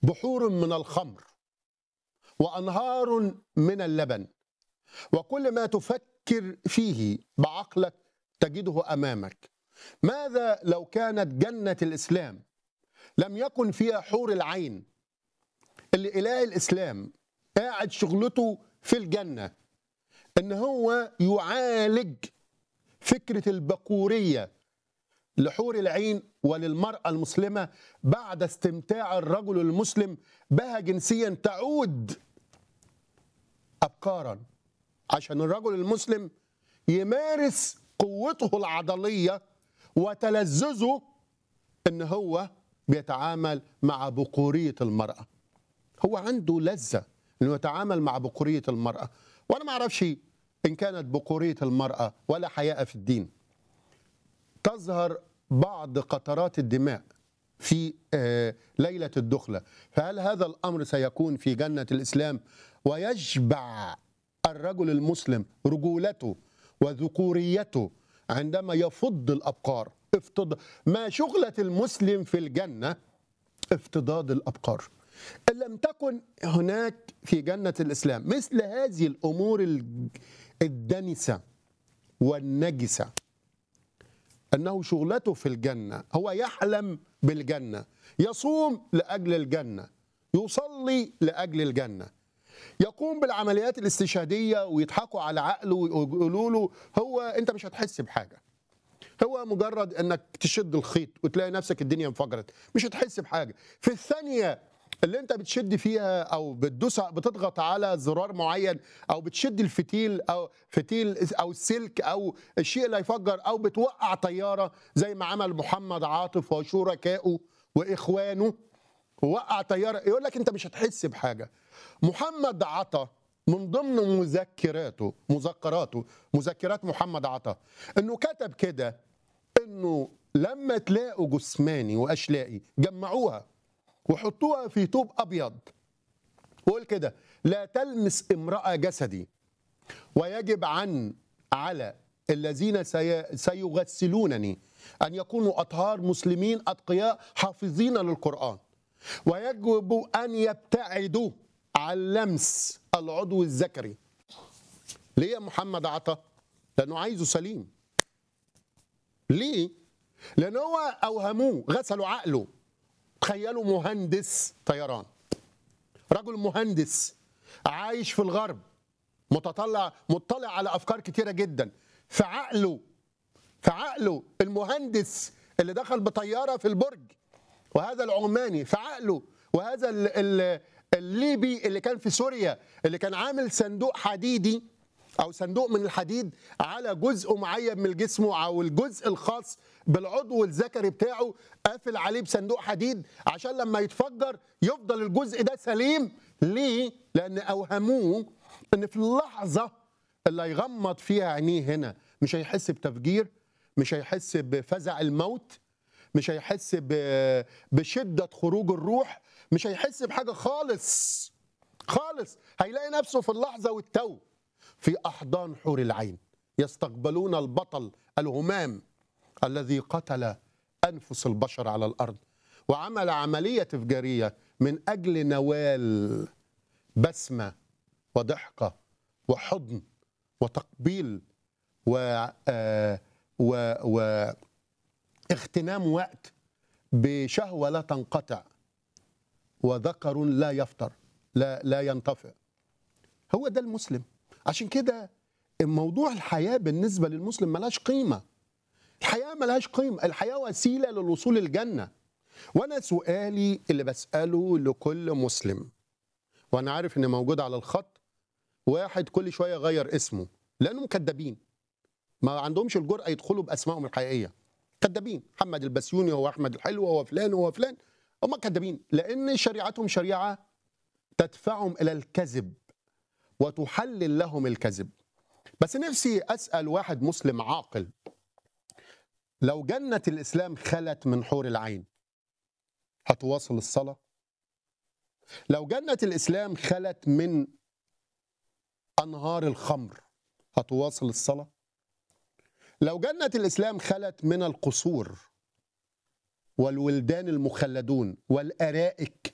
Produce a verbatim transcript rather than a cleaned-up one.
بحور من الخمر وأنهار من اللبن، وكل ما تفكر فيه بعقلك تجده أمامك. ماذا لو كانت جنة الإسلام لم يكن فيها حور العين اللي إله الإسلام قاعد شغلته في الجنة إن هو يعالج فكرة البكورية لحور العين وللمرأة المسلمة بعد استمتاع الرجل المسلم بها جنسيا تعود أبكارا، عشان الرجل المسلم يمارس قوته العضلية وتلذذه إن هو بيتعامل مع بكورية المرأة. هو عنده لذة إنه يتعامل مع بكورية المرأة، وأنا ما أعرفش إن كانت بكورية المرأة ولا حياء في الدين. تظهر بعض قطرات الدماء في ليلة الدخلة، فهل هذا الأمر سيكون في جنة الإسلام ويشبع الرجل المسلم رجولته وذكوريته عندما يفض الأبقار؟ افتض... ما شغلة المسلم في الجنة افتضاد الأبقار. إن لم تكن هناك في جنة الإسلام مثل هذه الأمور الدنسة والنجسة، أنه شغلته في الجنة هو يحلم بالجنة، يصوم لأجل الجنة، يصلي لأجل الجنة، يقوم بالعمليات الاستشهادية ويضحكوا على عقله ويقولوا له هو أنت مش هتحس بحاجة، هو مجرد أنك تشد الخيط وتلاقي نفسك الدنيا انفجرت، مش هتحس بحاجة. في الثانية اللي انت بتشد فيها او بتدوس بتضغط على زرار معين او بتشد الفتيل او فتيل او السلك او الشيء اللي هيفجر او بتوقع طياره زي ما عمل محمد عاطف وشركائه واخوانه، ووقع طياره، يقول لك انت مش هتحس بحاجه. محمد عطا من ضمن مذكراته مذكراته مذكرات محمد عطا انه كتب كده انه لما تلاقوا جثماني واشلائي جمعوها وحطوها في طوب أبيض وقول كده لا تلمس امرأة جسدي، ويجب عن على الذين سي سيغسلونني أن يكونوا أطهار مسلمين أتقياء حافظين للقرآن، ويجب أن يبتعدوا عن لمس العضو الذكري. ليه يا محمد عطا؟ لأنه عايزه سليم. ليه؟ لأنه هو أوهموه، غسلوا عقله. تخيلوا مهندس طيران، رجل مهندس عايش في الغرب، متطلع مطلع على افكار كتيره جدا، في عقله في عقله المهندس اللي دخل بطياره في البرج، وهذا العماني في عقله، وهذا الليبي اللي كان في سوريا اللي كان عامل صندوق حديدي او صندوق من الحديد على جزء معين من جسمه او الجزء الخاص بالعضو الذكري بتاعه قافل عليه بصندوق حديد عشان لما يتفجر يفضل الجزء ده سليم. ليه؟ لان اوهموه ان في اللحظه اللي هيغمض فيها عينيه هنا مش هيحس بتفجير، مش هيحس بفزع الموت، مش هيحس بشده خروج الروح، مش هيحس بحاجه خالص خالص. هيلاقي نفسه في اللحظه والتو في أحضان حور العين يستقبلون البطل الهمام الذي قتل أنفس البشر على الأرض وعمل عملية تفجيرية من أجل نوال بسمة وضحكة وحضن وتقبيل و و واغتنام وقت بشهوة لا تنقطع وذكر لا يفتر لا لا ينطفئ. هو ده المسلم. عشان كده موضوع الحياة بالنسبة للمسلم ملهاش قيمة. الحياة ملهاش قيمة، الحياة وسيلة للوصول الجنة. وأنا سؤالي اللي بسأله لكل مسلم، وأنا عارف إن موجود على الخط واحد كل شوية غير اسمه لأنهم كدابين، ما عندهمش الجرأة يدخلوا بأسمائهم الحقيقية. كدابين، محمد البسيوني هو أحمد الحلو هو فلان هو فلان، هم كدابين لأن شريعتهم شريعة تدفعهم إلى الكذب وتحلل لهم الكذب. بس نفسي أسأل واحد مسلم عاقل، لو جنة الإسلام خلت من حور العين هتواصل الصلاة؟ لو جنة الإسلام خلت من أنهار الخمر هتواصل الصلاة؟ لو جنة الإسلام خلت من القصور والولدان المخلدون والأرائك